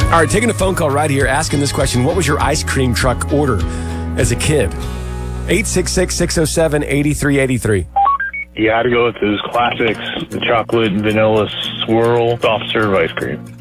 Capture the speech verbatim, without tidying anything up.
All right, taking a phone call right here, asking this question. What was your ice cream truck order as a kid? eight six six, six oh seven, eight three eight three. You got to go with those classics, the chocolate and vanilla swirl soft serve ice cream.